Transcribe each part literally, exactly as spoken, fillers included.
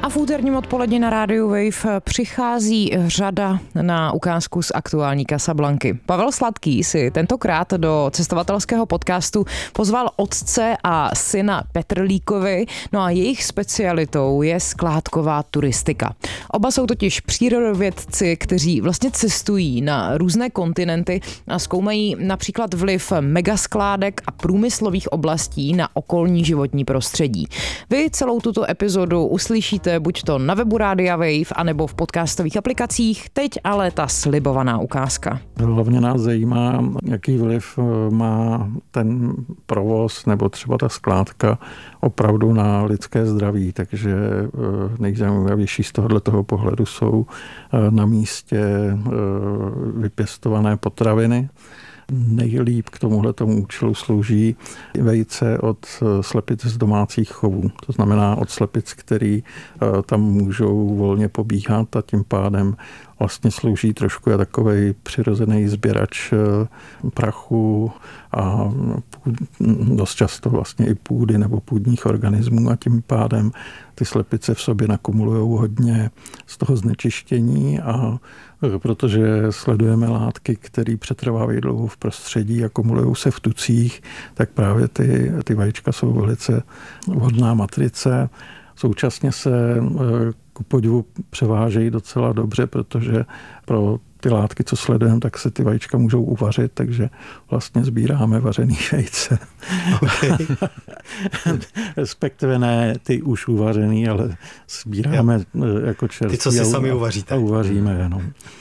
A v úterním odpoledne na rádiu Wave přichází řada na ukázku z aktuální Casablanky. Pavel Sladký si tentokrát do cestovatelského podcastu pozval otce a syna Petrlíkovi, no a jejich specialitou je skládková turistika. Oba jsou totiž přírodovědci, kteří vlastně cestují na různé kontinenty a zkoumají například vliv megaskládek a průmyslových oblastí na okolní životní prostředí. Vy celou tuto epizodu uslyšíte buď to na webu Rádia Wave, anebo v podcastových aplikacích, teď ale ta slibovaná ukázka. Hlavně nás zajímá, jaký vliv má ten provoz nebo třeba ta skládka opravdu na lidské zdraví, takže nejzajímavější z tohoto pohledu jsou na místě vypěstované potraviny. Nejlíp k tomuhletomu účelu slouží vejce od slepic z domácích chovů. To znamená od slepic, který tam můžou volně pobíhat a tím pádem vlastně slouží trošku jako takovej přirozený sběrač prachu a dost často vlastně i půdy nebo půdních organismů a tím pádem ty slepice v sobě nakumulují hodně z toho znečištění a protože sledujeme látky, které přetrvávají dlouho v prostředí a kumulují se v tucích, tak právě ty, ty vajíčka jsou velice vhodná matrice. Současně se ku podivu převážejí docela dobře, protože pro ty látky, co sledujeme, tak se ty vajíčka můžou uvařit, takže vlastně sbíráme vařený vejce. Okay. Respektive ne ty už uvařený, ale sbíráme jo. jako čerstvý. Ty, co si a, sami uvaříte. A uvaříme jenom.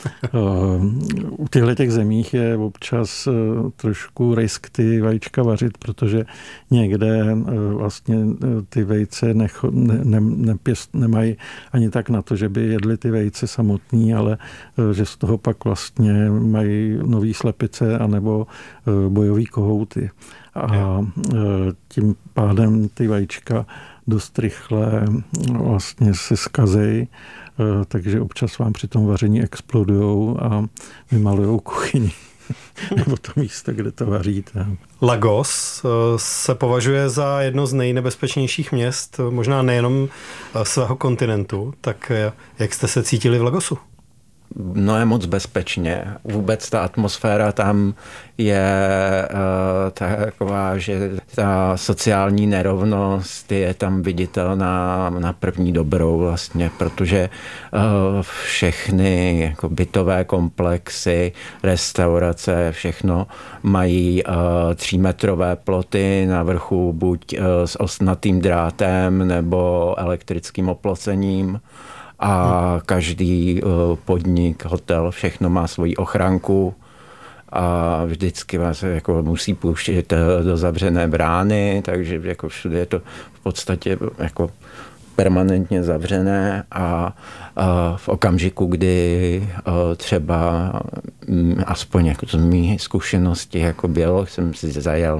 U těchto těch zemích je občas trošku risk ty vajíčka vařit, protože někde vlastně ty vejce necho, ne, ne, nepěst, nemají ani tak na to, že by jedli ty vejce samotný, ale že z toho pak vlastně mají nový slepice anebo bojový kohouty. A tím pádem ty vajíčka dost rychle vlastně se zkazejí, takže občas vám při tom vaření explodujou a vymalujou kuchyni. Nebo to místo, kde to vaříte. Lagos se považuje za jedno z nejnebezpečnějších měst, možná nejenom svého kontinentu. Tak jak jste se cítili v Lagosu? No je moc bezpečně. Vůbec ta atmosféra tam je uh, taková, že ta sociální nerovnost je tam viditelná na první dobrou vlastně, protože uh, všechny jako bytové komplexy, restaurace, všechno mají uh, třímetrové ploty na vrchu buď uh, s ostnatým drátem nebo elektrickým oplocením. A každý podnik, hotel, všechno má svoji ochranku a vždycky vás jako musí pouštět do zavřené brány, takže jako všude je to v podstatě jako permanentně zavřené a v okamžiku, kdy třeba aspoň jako z mých zkušeností jako bylo, jsem si zajel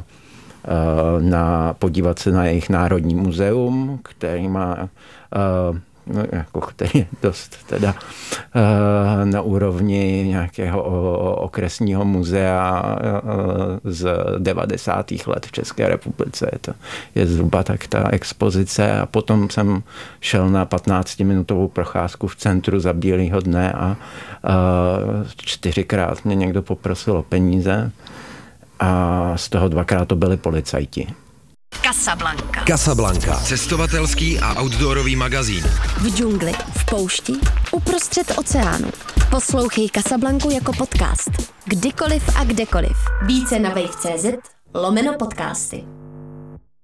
na, podívat se na jejich národní muzeum, který má no, jako, který je dost teda uh, na úrovni nějakého okresního muzea uh, z devadesátých let v České republice. Je to je zhruba tak ta expozice a potom jsem šel na patnáctiminutovou procházku v centru za bílýho dne a uh, čtyřikrát mě někdo poprosil o peníze a z toho dvakrát to byli policajti. Casablanca. Casablanca. Cestovatelský a outdoorový magazín. V džungli, v poušti, uprostřed oceánu. Poslouchej Casablanku jako podcast. Kdykoliv a kdekoliv. Více na wave tečka cz lomeno podcasty.